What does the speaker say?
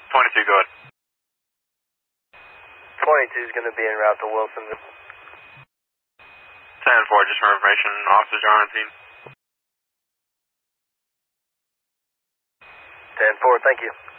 22, go ahead. 22 is going to be en route to Wilson. 10-4, just for information, officers are on scene. 10-4, thank you.